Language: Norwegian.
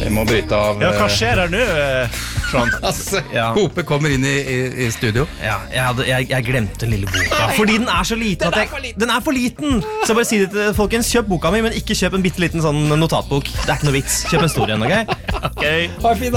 Vi må bryte av. Ja, hva skjer her nå, Trond? Hope kommer inn i studio. Ja, jeg glemte den lille boka. Fordi den er så liten den er for liten. Så jeg bare sier det til folkens, kjøp boka mi, men ikke kjøp en bitteliten sånn notatbok. Det er ikke noe vits. Kjøp en stor en, ok? Ha en fin dag.